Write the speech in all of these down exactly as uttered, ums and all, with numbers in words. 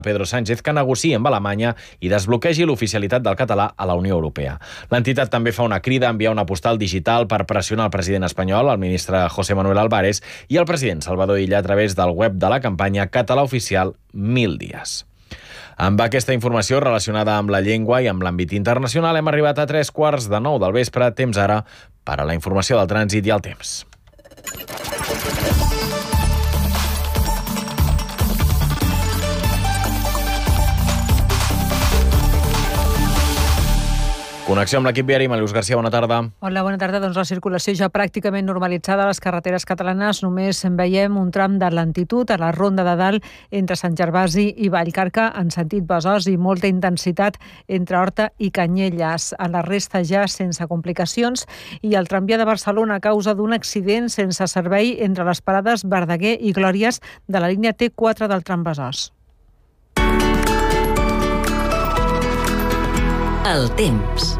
Pedro Sánchez que negociï amb Alemanya i desbloquegi l'oficialitat del català a la Unió Europea. L'entitat també fa una crida a enviar una postal digital per pressionar el president espanyol, el ministre José Manuel Álvarez, i el president Salvador Illa a través del web de la campanya Català Oficial Mil Dies. Amb aquesta informació relacionada amb la llengua i amb l'àmbit internacional hem arribat a tres quarts de nou del vespre, temps ara per a la informació del trànsit i el temps. Connexió amb l'equip viari. Malius Garcia, bona tarda. Hola, bona tarda. Doncs la circulació ja pràcticament normalitzada a les carreteres catalanes. Només en veiem un tram de lentitud a la Ronda de Dalt entre Sant Gervasi i Vallcarca en sentit Besòs i molta intensitat entre Horta i Canyelles. A la resta ja sense complicacions i el tramvia de Barcelona a causa d'un accident sense servei entre les parades Verdaguer i Glòries de la línia T quatre del tram Besòs. El temps.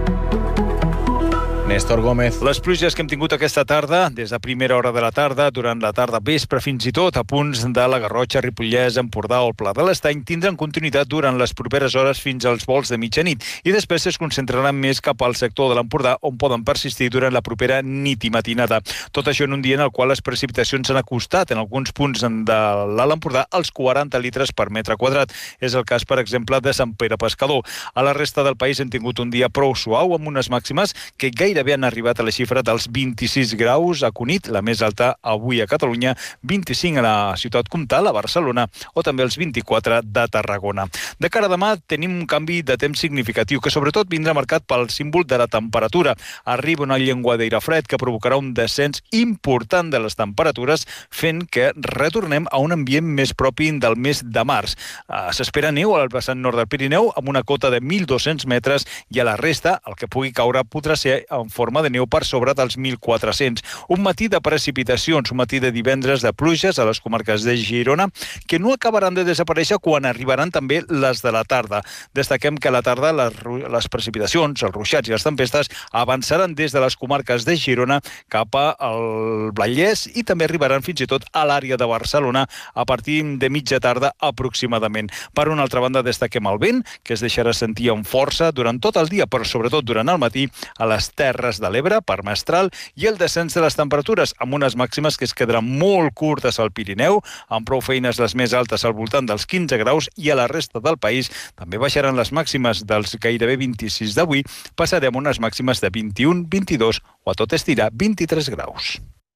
Néstor Gómez. Les pluges que hem tingut aquesta tarda, des de primera hora de la tarda, durant la tarda vespre, fins i tot a punts de la Garrotxa, Ripollès, Empordà o el Pla de l'Estany, tindran continuïtat durant les properes hores fins als volts de mitjanit i després es concentraran més cap al sector de l'Empordà, on poden persistir durant la propera nit i matinada. Tot això en un dia en el qual les precipitacions s'han acostat en alguns punts de l'Alt Empordà als quaranta litres per metre quadrat. És el cas, per exemple, de Sant Pere Pescador. A la resta del país hem tingut un dia prou suau amb unes màximes que gairebé han arribat a la xifra dels vint-i-sis graus a Cunit, la més alta avui a Catalunya, vint-i-cinc a la ciutat comtal, a Barcelona, o també els vint-i-quatre de Tarragona. De cara a demà tenim un canvi de temps significatiu, que sobretot vindrà marcat pel símbol de la temperatura. Arriba una llengua d'aire fred que provocarà un descens important de les temperatures, fent que retornem a un ambient més propi del mes de març. S'espera neu al vessant nord del Pirineu amb una cota de mil dos-cents metres i a la resta el que pugui caure podrà ser en forma de neu per sobre dels mil quatre-cents. Un matí de precipitacions, un matí de divendres de pluges a les comarques de Girona, que no acabaran de desaparèixer quan arribaran també les de la tarda. Destaquem que a la tarda les, les precipitacions, els ruixats i les tempestes avançaran des de les comarques de Girona cap al Vallès i també arribaran fins i tot a l'àrea de Barcelona a partir de mitja tarda aproximadament. Per una altra banda, destaquem el vent, que es deixarà sentir amb força durant tot el dia, però sobretot durant el matí a les terres de l'Ebre, per Mestral, i el descens de les temperatures, amb unes màximes que es quedaran molt curtes al Pirineu, amb prou feines les més altes al voltant dels quinze graus, i a la resta del país també baixaran les màximes dels gairebé vint-i-sis d'avui, passarem unes màximes de vint-i-un, vint-i-dos o a tot estirar vint-i-tres graus.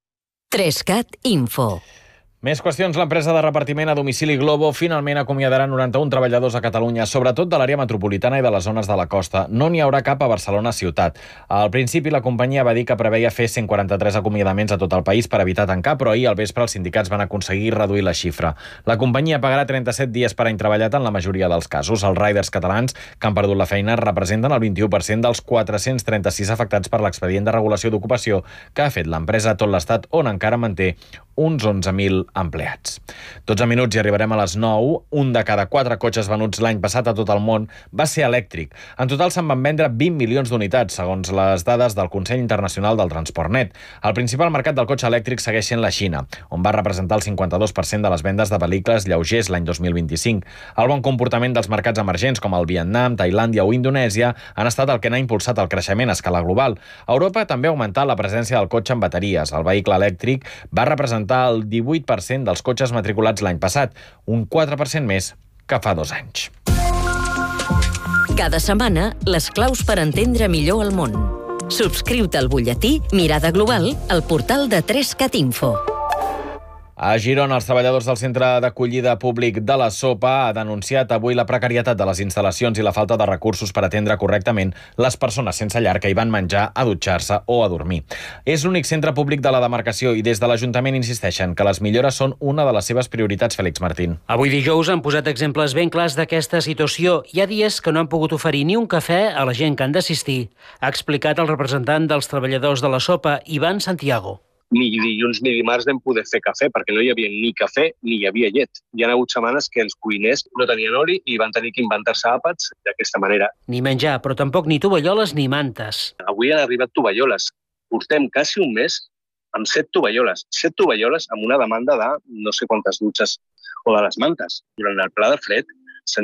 Trescat Info. Més qüestions. L'empresa de repartiment a domicili Glovo finalment acomiadarà noranta-un treballadors a Catalunya, sobretot de l'àrea metropolitana i de les zones de la costa. No n'hi haurà cap a Barcelona ciutat. Al principi la companyia va dir que preveia fer cent quaranta-tres acomiadaments a tot el país per evitar tancar, però ahir al vespre els sindicats van aconseguir reduir la xifra. La companyia pagarà trenta-set dies per any treballat en la majoria dels casos. Els riders catalans que han perdut la feina representen el vint-i-u per cent dels quatre-cents trenta-sis afectats per l'expedient de regulació d'ocupació que ha fet l'empresa a tot l'estat, on encara manté uns onze mil empleats. dotze minuts i arribarem a les nou. Un de cada quatre cotxes venuts l'any passat a tot el món va ser elèctric. En total se'n van vendre vint milions d'unitats, segons les dades del Consell Internacional del Transport Net. El principal mercat del cotxe elèctric segueix sent la Xina, on va representar el cinquanta-dos per cent de les vendes de vehicles lleugers l'any dos mil vint-i-cinc. El bon comportament dels mercats emergents com el Vietnam, Tailàndia o Indonèsia han estat el que n'ha impulsat el creixement a escala global. A Europa també ha augmentat la presència del cotxe amb bateries. El vehicle elèctric va representar el divuit per cent dels cotxes matriculats l'any passat, un quatre per cent més que fa dos anys. Cada setmana, les claus per entendre millor el món. Subscriu-te al butlletí Mirada Global al portal de Trescat Info. A Girona, els treballadors del Centre d'Acollida Públic de la Sopa ha denunciat avui la precarietat de les instal·lacions i la falta de recursos per atendre correctament les persones sense llar que hi van menjar, a dutxar-se o a dormir. És l'únic centre públic de la demarcació i des de l'Ajuntament insisteixen que les millores són una de les seves prioritats, Fèlix Martín. Avui dijous han posat exemples ben clars d'aquesta situació. Hi ha dies que no han pogut oferir ni un cafè a la gent que han d'assistir, ha explicat el representant dels treballadors de la Sopa, Ivan Santiago. Ni dilluns ni dimarts vam poder fer cafè, perquè no hi havia ni cafè ni hi havia llet. Hi ha hagut setmanes que els cuiners no tenien oli i van tenir que inventar-se àpats d'aquesta manera. Ni menjar, però tampoc ni tovalloles ni mantes. Avui han arribat tovalloles. Portem quasi un mes amb set tovalloles. Set tovalloles amb una demanda de no sé quantes dutxes o de les mantes. Durant el pla de fred